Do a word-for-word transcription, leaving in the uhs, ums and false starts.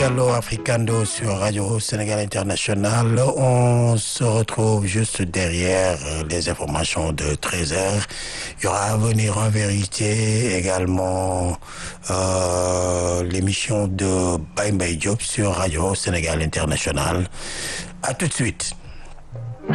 Allo Africando sur Radio Sénégal International. On se retrouve juste derrière les informations de treize heures. Il y aura à venir en vérité également euh, l'émission de Baye Mbaye Diop sur Radio Sénégal International. À tout de suite.